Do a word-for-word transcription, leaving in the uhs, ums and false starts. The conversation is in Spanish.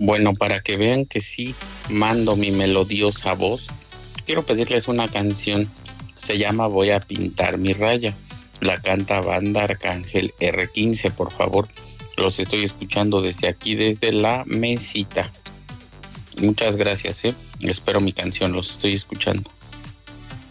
Bueno, para que vean que sí mando mi melodiosa voz, quiero pedirles una canción. Se llama Voy a pintar mi raya. La canta Banda Arcángel R quince, por favor. Los estoy escuchando desde aquí, desde la mesita. Muchas gracias, ¿eh? Espero mi canción, los estoy escuchando.